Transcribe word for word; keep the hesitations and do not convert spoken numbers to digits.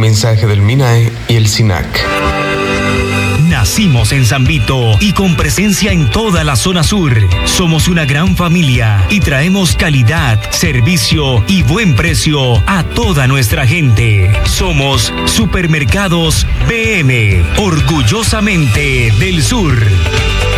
mensaje del MINAE y el SINAC. Nacimos en San Vito y con presencia en toda la zona sur. Somos una gran familia y traemos calidad, servicio y buen precio a toda nuestra gente. Somos Supermercados B M, orgullosamente del sur.